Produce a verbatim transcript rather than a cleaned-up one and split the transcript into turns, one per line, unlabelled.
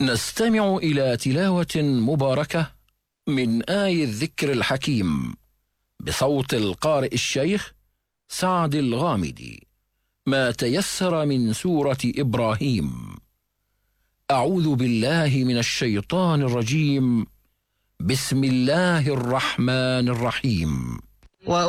نستمع إلى تلاوة مباركة من آي الذكر الحكيم بصوت القارئ الشيخ سعد الغامدي، ما تيسر من سورة إبراهيم. أعوذ بالله من الشيطان الرجيم. بسم الله الرحمن الرحيم.